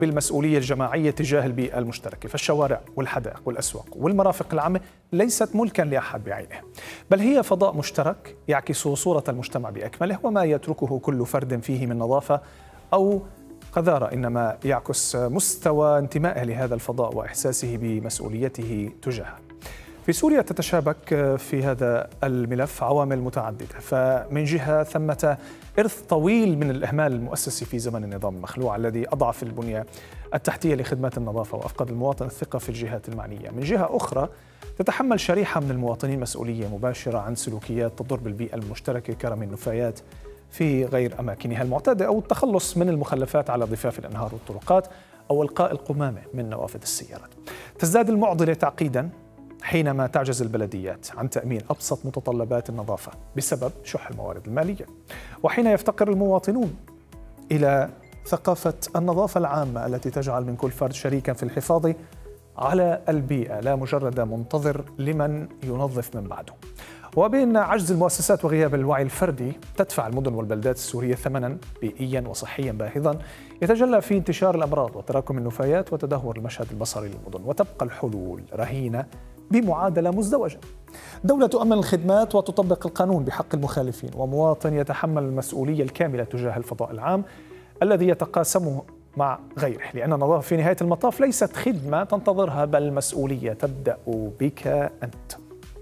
بالمسؤولية الجماعية تجاه البيئة المشتركة، فالشوارع والحدائق والأسواق والمرافق العامة ليست ملكا لأحد بعينه، بل هي فضاء مشترك يعكس صورة المجتمع بأكمله، وما يتركه كل فرد فيه من نظافة أو قذارة إنما يعكس مستوى انتمائه لهذا الفضاء وإحساسه بمسؤوليته تجاهه. في سوريا تتشابك في هذا الملف عوامل متعددة، فمن جهة ثمة إرث طويل من الإهمال المؤسسي في زمن النظام المخلوع الذي أضعف البنية التحتية لخدمات النظافة وأفقد المواطن الثقة في الجهات المعنية. من جهة أخرى تتحمل شريحة من المواطنين مسؤولية مباشرة عن سلوكيات تضر بالبيئة المشتركة كرمي النفايات في غير أماكنها المعتادة أو التخلص من المخلفات على ضفاف الأنهار والطرقات أو إلقاء القمامة من نوافذ السيارات. تزداد المعضلة تعقيدا حينما تعجز البلديات عن تأمين أبسط متطلبات النظافة بسبب شح الموارد المالية، وحين يفتقر المواطنون إلى ثقافة النظافة العامة التي تجعل من كل فرد شريكا في الحفاظ على البيئة لا مجرد منتظر لمن ينظف من بعده. وبين عجز المؤسسات وغياب الوعي الفردي تدفع المدن والبلدات السورية ثمنا بيئيا وصحيا باهظا يتجلى في انتشار الأمراض وتراكم النفايات وتدهور المشهد البصري للمدن. وتبقى الحلول رهينة بمعادلة مزدوجة: دولة تؤمن الخدمات وتطبق القانون بحق المخالفين، ومواطن يتحمل المسؤولية الكاملة تجاه الفضاء العام الذي يتقاسمه مع غيره، لأن النظافة في نهاية المطاف ليست خدمة تنتظرها بل مسؤولية تبدأ بك أنت.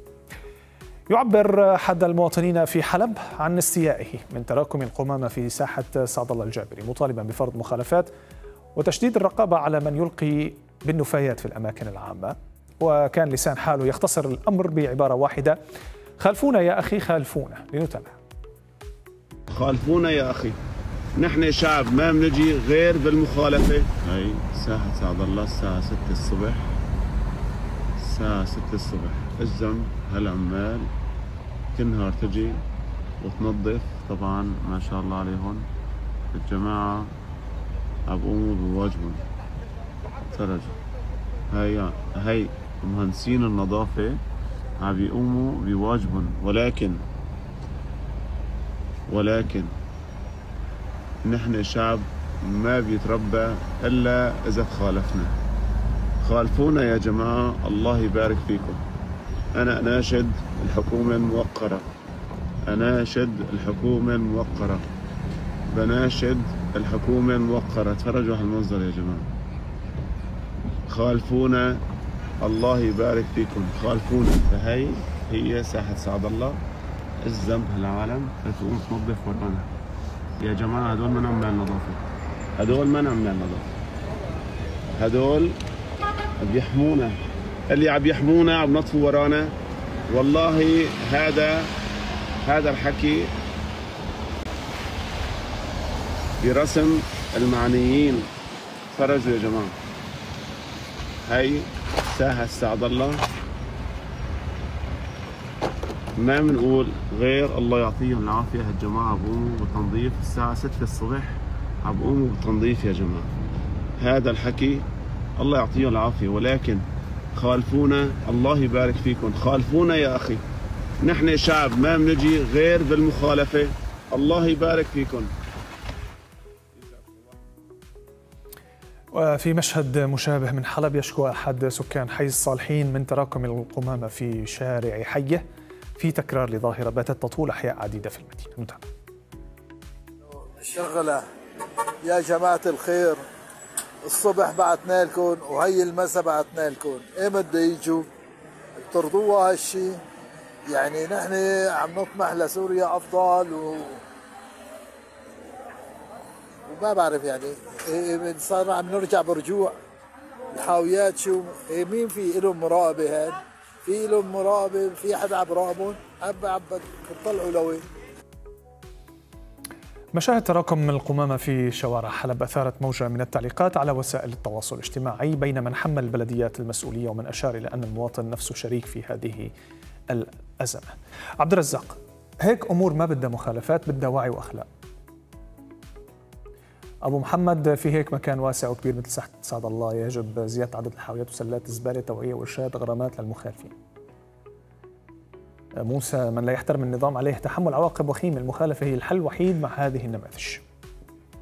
يعبر أحد المواطنين في حلب عن استيائه من تراكم القمامة في ساحة سعد الله الجابري، مطالبا بفرض مخالفات وتشديد الرقابة على من يلقي بالنفايات في الأماكن العامة. وكان لسان حاله يختصر الأمر بعبارة واحدة: خالفونا يا أخي خالفونا. لنتابع. خالفونا يا أخي، نحن شعب ما بنجي غير بالمخالفة. هي ساحة سعد الله الساعة 6 الصبح، الساعة 6 الصبح. الذنب هالعمال كل نهار تجي وتنظف. طبعا ما شاء الله عليهم الجماعة عم بيقوموا بواجبهم. ترجوا هي مهندسين النظافة عم بيقوموا بواجبهم، ولكن نحن شعب ما بيتربى إلا إذا تخالفنا. خالفونا يا جماعة، الله يبارك فيكم. أنا أناشد الحكومة الموقرة، بناشد الحكومة الموقرة. تفرجوا على المنظر يا جماعة. خالفونا، الله يبارك فيكم، خالفونا. فهي هي ساحة سعد الله. الذنب هالعالم فتقوم تنظف ورانا. يا جماعة هدول ما نعمل النظافة، هدول بيحمونا، اللي عم يحمونا عم نطفوا ورانا. والله هذا الحكي برسم المعنيين. تفرجوا يا جماعة، هي ساحة سعد الله. ما بنقول غير الله يعطيهم العافية. هالجماعة بقوموا بالتنظيف الساعة 6 الصبح، عم بقوموا بالتنظيف يا جماعة. هذا الحكي الله يعطيهم العافية، ولكن خالفونا، الله يبارك فيكم. خالفونا يا أخي، نحن شعب ما بنجي غير بالمخالفة. الله يبارك فيكم. وفي مشهد مشابه من حلب يشكو أحد سكان حي الصالحين من تراكم القمامة في شارع حيه في تكرار لظاهرة باتت تطول أحياء عديدة في المدينة. نتابع. الشغلة يا جماعة الخير، الصبح بعتنا لكم وهي المساء بعتنا لكم، ايه بده يجوا ترضوها هالشي؟ يعني نحن عم نطمح لسوريا افضل وما بعرف يعني صار عم نرجع برجوع. الحاويات شو مين في لهم مراقبة؟ هاد في لهم مراقبة؟ في حدا عم يراقبهم؟ عم بتطلعوا لوين؟ مشاهد تراكم القمامة في شوارع حلب أثارت موجة من التعليقات على وسائل التواصل الاجتماعي بين من حمل البلديات المسؤولية ومن أشار إلى أن المواطن نفسه شريك في هذه الأزمة. عبد الرزاق، هيك أمور ما بدها مخالفات، بدها وعي وأخلاق. أبو محمد، في هيك مكان واسع وكبير مثل ساحة سعد الله يجب زيادة عدد الحاويات وسلات الزبالة، توعية وإرشاد، غرامات للمخالفين. موسى، من لا يحترم النظام عليه تحمل عواقب وخيمة، المخالفة هي الحل الوحيد مع هذه النماذج.